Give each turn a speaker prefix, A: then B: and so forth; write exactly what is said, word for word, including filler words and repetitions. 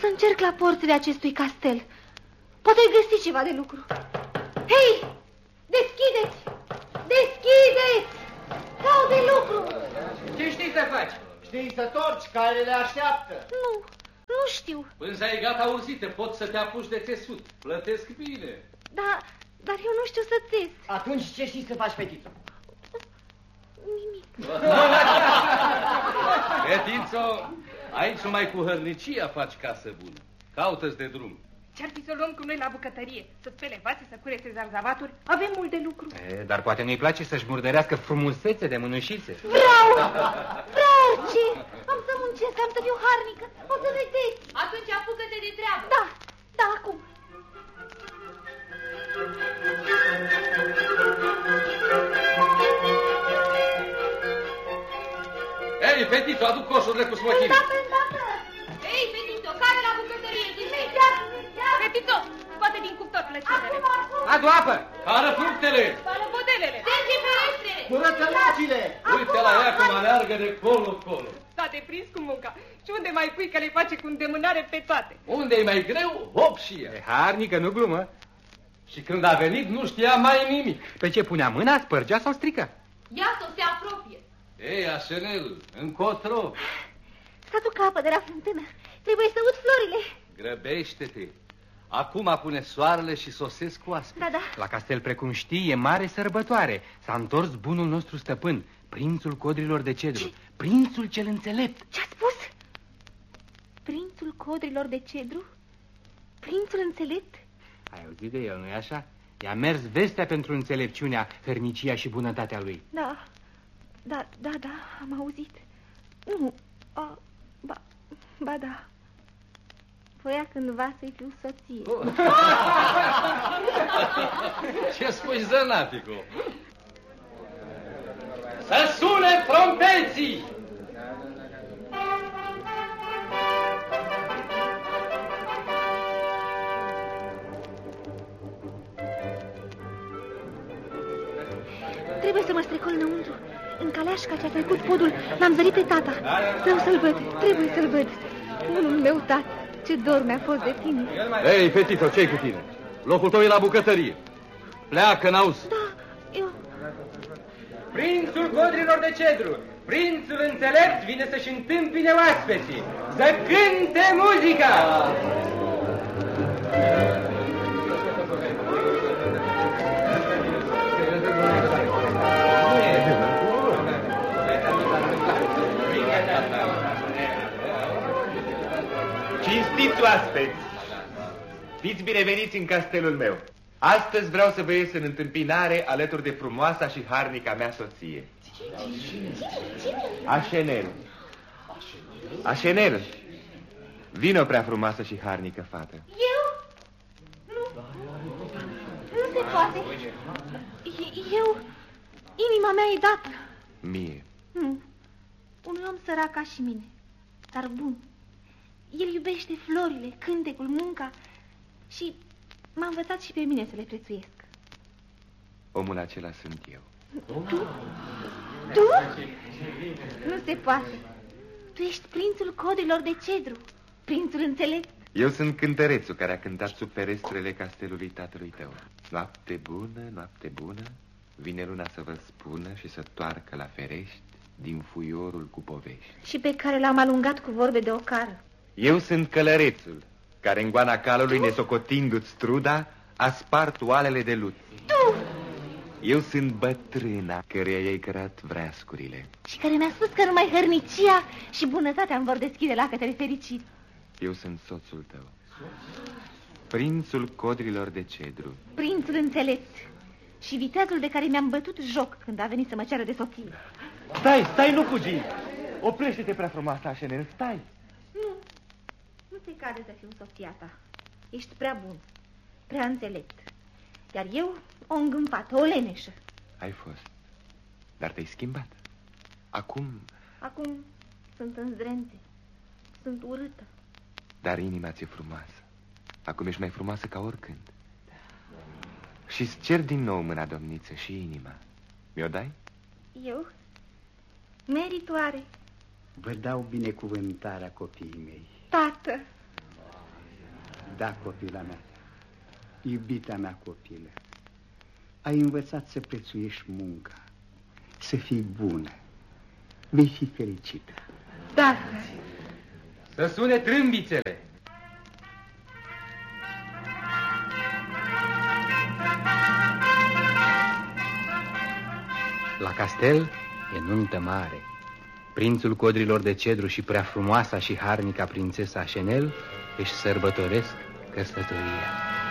A: să încerc la porțile acestui castel. Poate găsi ceva de lucru. Hei! Deschideți! Deschideți! Caut de lucru!
B: Ce știi să faci?
C: Știi să torci, care le așteaptă.
A: Nu, nu știu.
D: Pânza e gata urzită, poți să te apuci de țesut. Plătesc bine.
A: Da, dar eu nu știu să țes.
C: Atunci ce știi să faci, fetiță?
A: Nimic.
D: Fetițo, aici numai cu hărnicia faci casă bună. Caută-ți de drum.
E: Ce-ar fi să luăm cu noi la bucătărie? Să spele vase, să curețe zarzavaturi? Avem mult de lucru.
B: E, dar poate nu-i place să-și murdărească frumusețe de mânușițe.
A: Vreau! Vreau orice! Am să muncesc, am să fiu harnică. O să vedeți.
F: Atunci apucă-te de treabă.
A: Da, da, acum.
D: Ei, fetițo, aduc coșurile cu smochine.
A: Da, da.
F: Ei, fetițo, care la bucătărie?
A: Imediat, imediat.
E: Fetițo, scoate din cuptor plăcintele.
A: Acum, acum.
B: Adu apă!
D: Cară fructele!
E: Spală podelele.
F: Sterge ferestrele.
C: Curăță locile!
D: Uite la ea cum aleargă de colo-colo.
E: S-a deprins cu munca. Și unde mai pui că le face cu îndemânare pe toate?
D: Unde e mai greu, hop și ea.
B: E harnică, nu glumă.
D: Și când a venit, nu știa mai nimic.
B: Pe ce punea mâna, spărgea sau strică?
F: Iată, se apropie.
D: Ei, Așenel, încotro.
A: Să aduc apă de la fântână. Trebuie să ud florile.
D: Grăbește-te. Acum pune soarele și sosesc cu aspe.
A: Da, da.
B: La castel, precum știi, e mare sărbătoare. S-a întors bunul nostru stăpân, prințul codrilor de cedru. Ce? Prințul cel înțelept.
A: Ce-a spus? Prințul codrilor de cedru? Prințul înțelept?
B: Ai auzit de el, nu-i așa? I-a mers vestea pentru înțelepciunea, hărnicia și bunătatea lui.
A: Da, da, da, da, am auzit. Nu, a, ba, ba da. Voia cândva să-i fiu soție.
D: Oh. Ce spui, zănatico? Să sune trompeții!
A: Trebuie să mă strecol înăuntru. În caleașca ce a trecut podul, l-am zărit pe tata. Vreau să-l văd, trebuie să-l văd. Bunul meu, tată, ce dor mi-a fost de tine.
D: Ei, fetito, ce-i cu tine? Locul tău e la bucătărie. Pleacă, n-auzi?
A: Da, eu...
B: Prințul codrilor de cedru, prințul înțelept vine să-și întâmpine oaspeții. Să cânte muzica! Cinstiți oaspeți, fiți bineveniți în castelul meu. Astăzi vreau să vă ies în întâmpinare alături de frumoasa și harnica mea soție. Așenel. Așenel. Vino, prea frumoasă și harnică fată.
A: Eu? Nu. Nu se poate. Eu... Inima mea e dată.
B: Mie.
A: Nu. Unui om sărac ca și mine, dar bun. El iubește florile, cântecul, munca și m-a învățat și pe mine să le prețuiesc.
B: Omul acela sunt eu.
A: Tu? Tu? Nu se poate. Tu ești prințul codrilor de cedru, prințul înțelept.
B: Eu sunt cântărețul care a cântat sub ferestrele castelului tatălui tău. Noapte bună, noapte bună, vine luna să vă spună și să toarcă la ferești din fuiorul cu povești.
A: Și pe care l-am alungat cu vorbe de ocară.
B: Eu sunt călărețul, care în goana calului, nesocotindu-ți struda, a spart oalele de lut.
A: Tu!
B: Eu sunt bătrâna căreia i-ai cărat vreascurile.
A: Și care mi-a spus că numai hărnicia și bunătatea îmi vor deschide lacătele fericit.
B: Eu sunt soțul tău, prințul codrilor de cedru.
A: Prințul înțelept și viteazul de care mi-am bătut joc când a venit să mă ceară de soție.
C: Stai, stai, nu fugi! Oprește-te, prea frumoasă, Așenel, stai!
A: Nu, nu se cade să fiu soția ta. Ești prea bun, prea înțelept. Iar eu o îngâmpată, o leneșă.
B: Ai fost, dar te-ai schimbat. Acum...
A: Acum sunt înzdrente, sunt urâtă.
B: Dar inima ți-e frumoasă. Acum ești mai frumoasă ca oricând. Și-ți cer din nou mâna, domniță, și inima. Mi-o dai?
A: Eu? Meritoare.
G: Vă dau binecuvântarea, copiii mei.
A: Tată!
G: Da, copila mea, iubita mea copilă, ai învățat să prețuiești munca, să fii bună, vei fi fericită.
A: Da.
B: Să sune trâmbițele!
H: La castel e nuntă mare. Prințul codrilor de cedru și prea frumoasa și harnica prințesa Chanel își sărbătoresc căsătoria.